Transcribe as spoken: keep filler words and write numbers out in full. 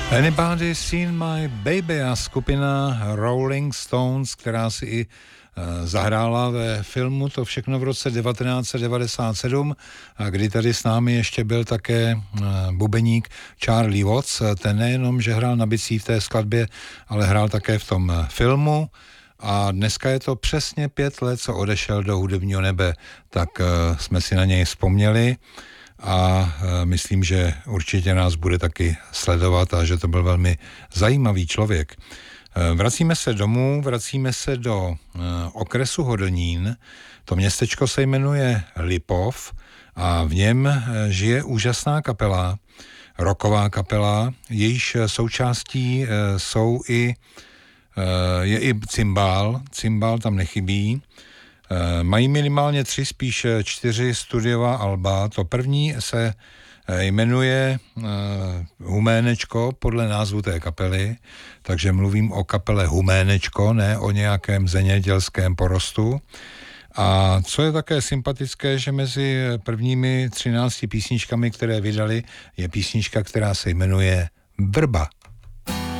Anybody Seen My Baby a skupina Rolling Stones, která si i zahrála ve filmu To všechno v roce devatenáct set devadesát sedm, kdy tady s námi ještě byl také bubeník Charlie Watts. Ten nejenom, že hrál na bicí v té skladbě, ale hrál také v tom filmu. A dneska je to přesně pět let, co odešel do hudebního nebe, tak jsme si na něj vzpomněli a myslím, že určitě nás bude taky sledovat a že to byl velmi zajímavý člověk. Vracíme se domů, vracíme se do okresu Hodonín. To městečko se jmenuje Lipov a v něm žije úžasná kapela, rocková kapela, jejíž součástí jsou i, je i cymbál, cymbál tam nechybí. Mají minimálně tři, spíš čtyři studiová alba. To první se jmenuje Huménečko podle názvu té kapely, takže mluvím o kapele Huménečko, ne o nějakém zemědělském porostu. A co je také sympatické, že mezi prvními třinácti písničkami, které vydali, je písnička, která se jmenuje Vrba.